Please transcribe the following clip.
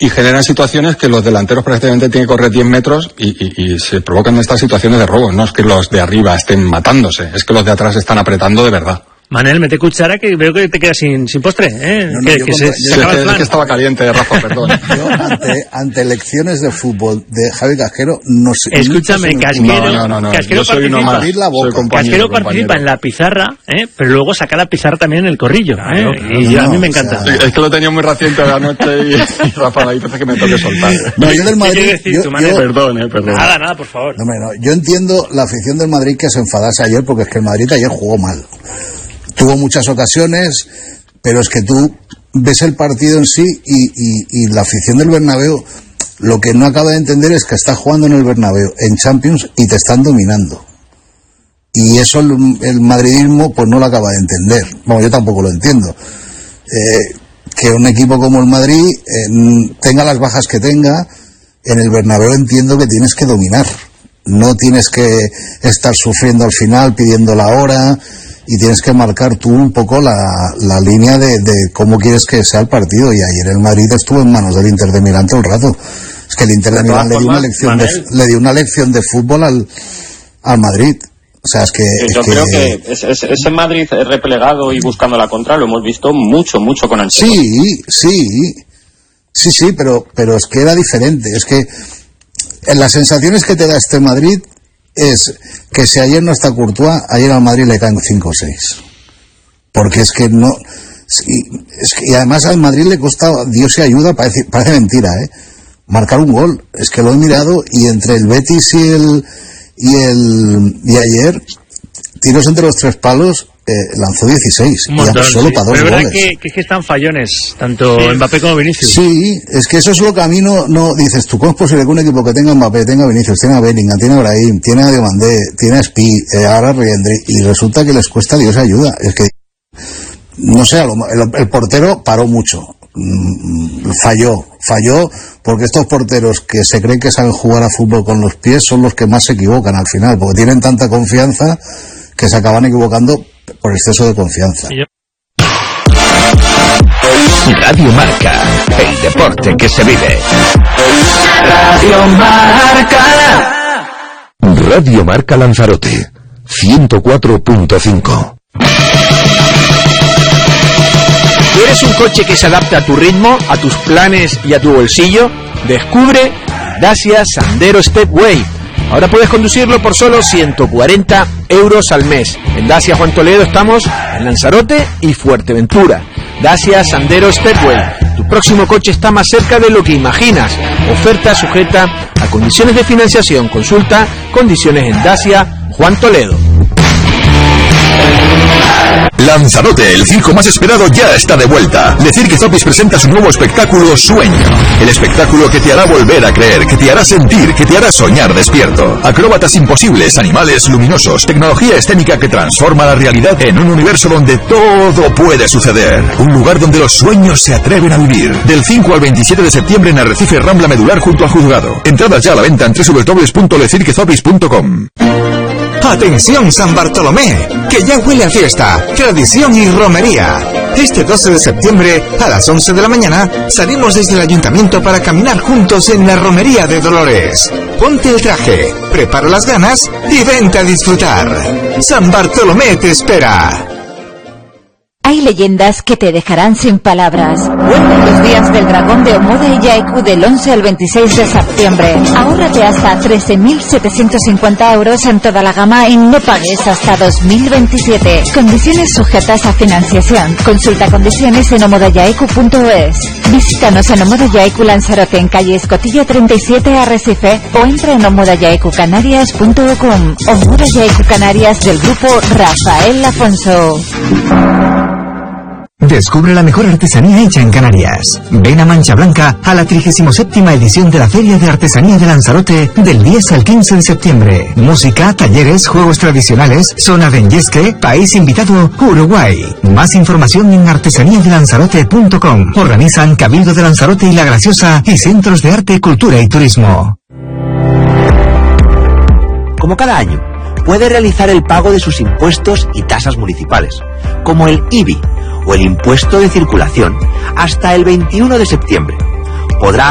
y generan situaciones que los delanteros prácticamente tienen que correr 10 metros y se provocan estas situaciones de robo. No es que los de arriba estén matándose, es que los de atrás están apretando de verdad. Manel, mete cuchara que veo que te quedas sin postre, ¿eh? No, se acaba el plan. Es que estaba caliente, Rafa, perdón. Yo ante lecciones de fútbol de Javi Casquero no sé. Escúchame, Casquero. No. Casquero yo soy Casquero participa en la pizarra, pero luego saca la pizarra también en el corrillo, y a mí me encanta. Es que lo tenía muy reciente la noche y Rafa, ahí parece que me toque soltar. No, yo del Madrid. Perdón. Nada, por favor. No, yo entiendo la afición del Madrid que se enfadase ayer, porque es que el Madrid ayer jugó mal. Tuvo muchas ocasiones, pero es que tú ves el partido en sí y la afición del Bernabéu lo que no acaba de entender es que estás jugando en el Bernabéu, en Champions, y te están dominando. Y eso el madridismo pues no lo acaba de entender. Bueno, yo tampoco lo entiendo. Que un equipo como el Madrid tenga las bajas que tenga, en el Bernabéu entiendo que tienes que dominar. No tienes que estar sufriendo al final, pidiendo la hora... y tienes que marcar tú un poco la línea de cómo quieres que sea el partido. Y ayer el Madrid estuvo en manos del Inter de Milán todo el rato. Es que el Inter de Milán le dio una lección de fútbol al Madrid. O sea, es que... Yo creo que ese Madrid replegado y buscando la contra lo hemos visto mucho con Ancelotti. Sí, pero es que era diferente. Es que en las sensaciones que te da este Madrid es que si ayer no está Courtois, ayer al Madrid le caen 5 o 6. Porque es que no... y además al Madrid le costaba, Dios se ayuda, parece mentira, marcar un gol. Es que lo he mirado y entre el Betis y ayer, tiros entre los 3 palos, lanzó 16. Montón, solo para 2 goles. Pero es verdad que están fallones, tanto Mbappé como Vinicius. Sí, es que eso es lo que a mí no dices tú. ¿Cómo es posible que un equipo que tenga Mbappé, tenga Vinicius, tiene a Bellingham, tiene a Brahim, tiene a Diomandé, tiene a Spi, ahora a Riendri, y resulta que les cuesta Dios ayuda? Es que, no sé, el portero paró mucho. Falló porque estos porteros que se creen que saben jugar a fútbol con los pies son los que más se equivocan al final, porque tienen tanta confianza que se acaban equivocando por exceso de confianza. Radio Marca, el deporte que se vive. Radio Marca. Radio Marca Lanzarote, 104.5. ¿Quieres un coche que se adapte a tu ritmo, a tus planes y a tu bolsillo? Descubre Dacia Sandero Stepway. Ahora puedes conducirlo por solo 140 euros al mes. En Dacia Juan Toledo estamos en Lanzarote y Fuerteventura. Dacia Sandero Stepway. Tu próximo coche está más cerca de lo que imaginas. Oferta sujeta a condiciones de financiación. Consulta condiciones en Dacia Juan Toledo. Lanzarote, el circo más esperado, ya está de vuelta. The Cirque Zopis presenta su nuevo espectáculo Sueño. El espectáculo que te hará volver a creer, que te hará sentir, que te hará soñar despierto. Acróbatas imposibles, animales luminosos, tecnología escénica que transforma la realidad en un universo donde todo puede suceder. Un lugar donde los sueños se atreven a vivir. Del 5 al 27 de septiembre en Arrecife, Rambla Medular junto al Juzgado. Entradas ya a la venta en www.lecirquezopis.com. Atención San Bartolomé, que ya huele a fiesta, tradición y romería. Este 12 de septiembre, a las 11 de la mañana, salimos desde el ayuntamiento para caminar juntos en la romería de Dolores. Ponte el traje, prepara las ganas y vente a disfrutar. San Bartolomé te espera. Hay leyendas que te dejarán sin palabras. Vuelven los días del dragón de Omoda y Yaiku del 11 al 26 de septiembre. Ahórrate hasta 13.750 euros en toda la gama y no pagues hasta 2027. Condiciones sujetas a financiación. Consulta condiciones en omodayaiku.es. Visítanos en Omoda Yaiku Lanzarote en calle Escotilla 37 Arrecife o entra en omodayaicucanarias.com. Omoda Yaiku Canarias del grupo Rafael Afonso. Descubre la mejor artesanía hecha en Canarias. Ven a Mancha Blanca a la 37ª edición de la Feria de Artesanía de Lanzarote del 10 al 15 de septiembre. Música, talleres, juegos tradicionales, zona de Enyesque, país invitado, Uruguay. Más información en artesaniadelanzarote.com. Organizan Cabildo de Lanzarote y La Graciosa y Centros de Arte, Cultura y Turismo. Como cada año, puede realizar el pago de sus impuestos y tasas municipales, como el IBI o el impuesto de circulación, hasta el 21 de septiembre. Podrá